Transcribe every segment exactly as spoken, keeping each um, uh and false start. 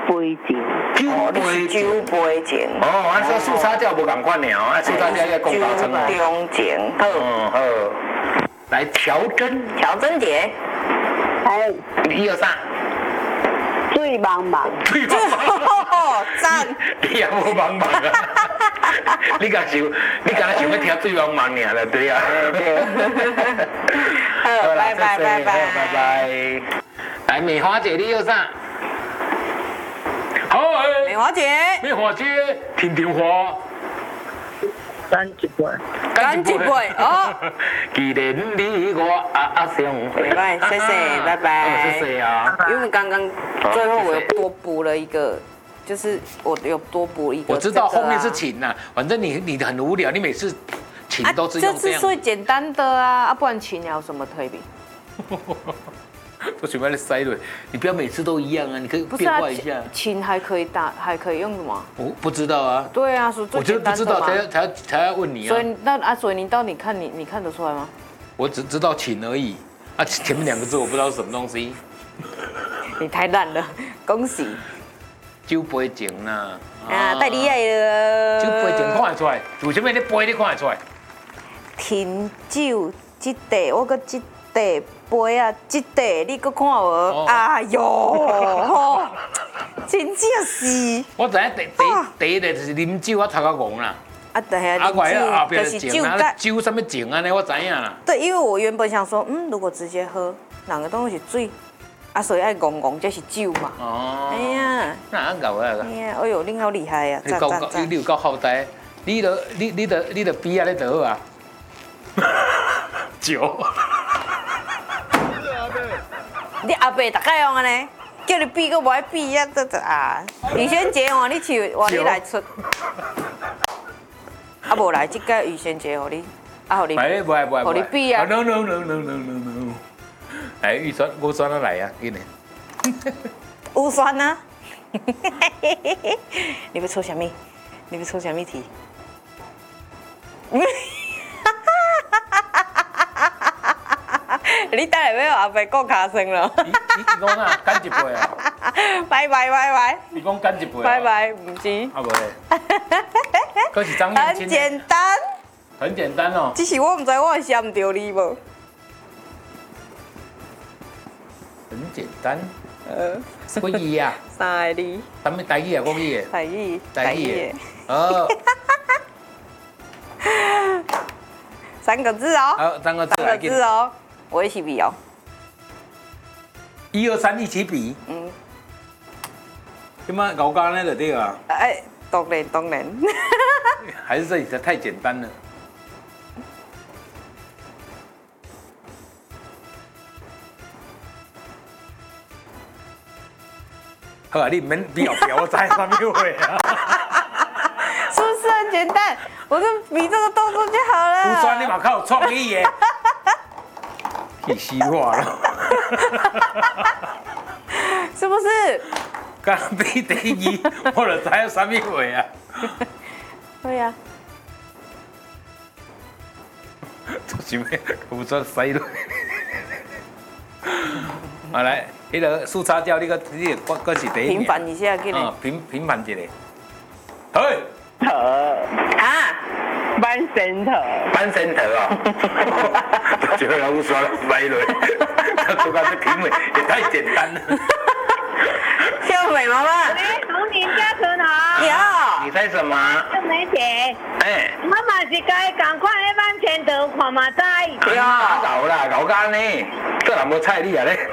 杯酒， 酒杯酒杯前。 哦，啊，说素叉调无共款尔哦，啊，素叉调要公道称哦。 中前，好。 嗯好。来，乔真， 乔真姐。 哎， 一二三。 水茫茫， 水茫茫， 赞！ 你也无茫茫啊！你敢想，你敢想要听水茫茫尔了，对啊。 好，拜拜拜拜拜拜。来，美华姐，你要啥？好， 美华姐， 美华姐，听电话。 干一杯， 干一杯哦。 既然你我啊啊相会， 拜拜，谢谢，拜拜， 谢谢啊。 因为刚刚最后我有多补了一个，就是我有多补一个。 我知道后面是请呐，反正你你很无聊，你每次请都是用这样。 这是最简单的啊，啊，不然请有什么推比？ 我喜欢你塞了，你不要每次都一样啊，你可以变化一下。 请还可以打，还可以用什么？ 我不知道啊。 对啊，是最简单的嘛。 我就不知道才要才要才要问你啊。 所以那啊，所以你到底看你你看得出来吗？ 我只知道请而已，啊，前面两个字我不知道是什么东西。 你太烂了，恭喜。 酒杯前呐。 啊，太厉害了。 酒杯前看得出来，为什么你杯你看得出来？ 甜酒这地，我个这地。杯啊，这地你搁看无？哎呦，吼，真正是。 我知影第第第一个就是啉酒，我头壳戆啦。 啊，对啊， 啊，外后边就是酒啊，酒什么酒安尼，我知影啦。 对，因为我原本想说，嗯，如果直接喝，两个都是水，啊，所以爱戆戆，这是酒嘛。哦。哎呀， 那安搞啊？ 哎呀，哎呦，你好厉害呀！ 你够够，你有够好呆，你都你你都你都比啊，你就好啊。酒。 你阿伯大概用安尼，叫你比个无爱比啊，这这啊！雨轩姐换你去，换你来出。啊，无来，这个雨轩姐互你，啊，互你，互你比啊。 No no no no no no no。来，预算我算得来啊，给你。 有算啊！你要出什么？你要出什么题？你等下要阿伯讲卡声了。 你你讲啊，干一杯啊！ 拜拜拜拜。 你讲干一杯啊？ 拜拜，唔是。 啊无嘞。可是张燕青。 很简单。 很简单哦。 只是我唔知我会想唔到你无。 很简单。呃。几字啊？ 三个字。 什么台语啊？国语的？ 台语。 台语的。哦。 三个字哦。 好，三个字。 三个字哦。 我一起比哦， 一二三一起比。嗯，今麦搞干那个对啊。 哎，当然当然。 还是这里的太简单了。好啊，你免比我比我知什么话啊？ 是不是很简单？我就比这个动作就好了。 不算你嘛靠有创意耶。 气死我了！ 是不是？ 刚比第一，我就知影什么话啊？ 对呀。 做什么？有做使落。啊来，迄个素叉胶，你个你个个是第一名。 平反一下，给你。 啊，平平反一下。嘿。 头啊。 翻身头， 翻身头啊！就老母刷歪了，他做到这评委也太简单了。 秀美妈妈， 喂，龙宁家村好。 你好。 你猜什么？ 秀梅姐。哎。妈妈是该赶快来翻身头，看嘛知。 对啊，搞啦，搞干呢，这哪无菜你啊咧？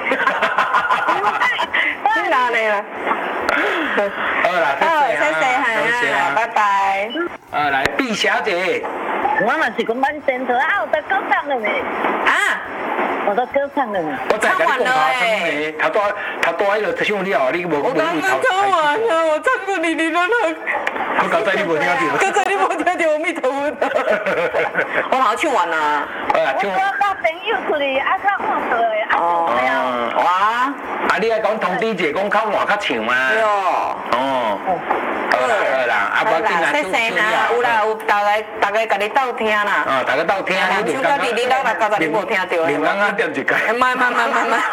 你哪里啊？ 好啦， 谢谢，谢谢，拜拜。 啊，来，毕小姐， 我嘛是讲翻身头啊，我都歌唱了没？ 啊， 我都歌唱了没？ 我再跟你讲他唱呢，他多他多迄个唱了，你无无我刚刚唱完了，我唱过你，你都能。 我刚才你无听到。 刚才你无听到，我咪头晕。我好像唱完啦。 好啦，唱。 我带朋友出去，啊，较好做的，啊， 哦，哇，啊，你爱讲通知者讲较晚较唱嘛？ 对哦。哦。 好啦好啦，啊，无紧啦， 谢谢啦，有啦有，大家大家家己斗听啦。 啊，大家斗听， 你唱到第二楼来，搞到你无听到。 连刚刚点一届。 唔唔唔唔唔。